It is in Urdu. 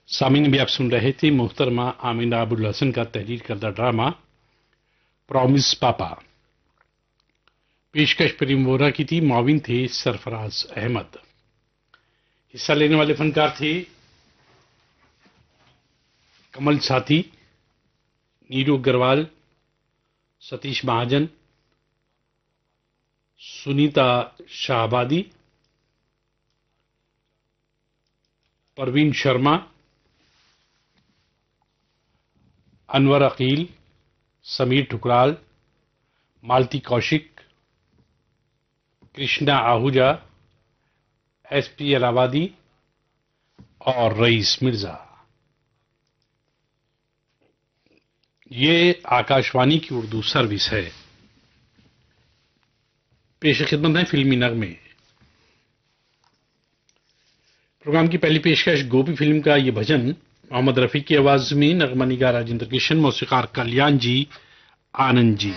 سامعین بھی آپ سن رہے تھے محترمہ آمینہ ابوالحسن کا تحریر کردہ ڈرامہ پرومس پاپا. پیشکش پریم وورا کی تھی، معاون تھے سرفراز احمد. حصہ لینے والے فنکار تھے کمل ساتھی، نیرو اگروال، ستیش مہاجن، سنیتا شاہبادی، پروین شرما، انور عقیل، سمیر ٹھکرال، مالتی کوشک، کرشنا آہوجا، ایس پی الہوادی اور رئیس مرزا. یہ آکاشوانی کی اردو سروس ہے. پیش خدمت ہے فلمی نغمے. پروگرام کی پہلی پیشکش گوپی فلم کا یہ بھجن محمد رفیع کی آواز میں، نغمہ نگار راجندر کشن، موسیقار کلیان جی، آنند جی.